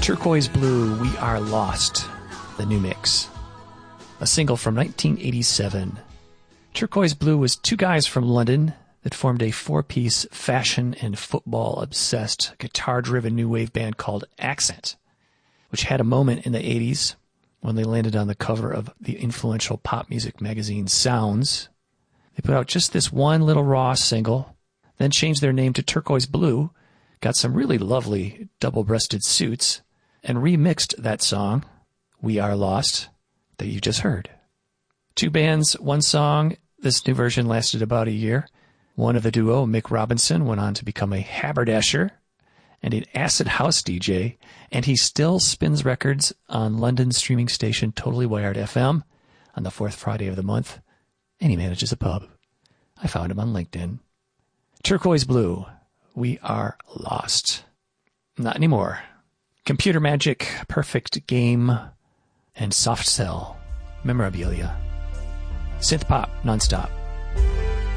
Turquoise Blue, We Are Lost, the new mix. A single from 1987. Turquoise Blue was two guys from London that formed a four-piece fashion and football-obsessed, guitar-driven new wave band called Accent, which had a moment in the 80s when they landed on the cover of the influential pop music magazine Sounds. They put out just this one little raw single, then changed their name to Turquoise Blue, got some really lovely double-breasted suits, and remixed that song, We Are Lost, that you just heard. Two bands, one song. This new version lasted about a year. One of the duo, Mick Robinson, went on to become a haberdasher and an acid house DJ, and he still spins records on London's streaming station Totally Wired FM on the fourth Friday of the month, and he manages a pub. I found him on LinkedIn. Turquoise Blue, We Are Lost. Not anymore. Computer Magic, Perfect Game, and Soft Cell, Memorabilia. Synth pop, nonstop.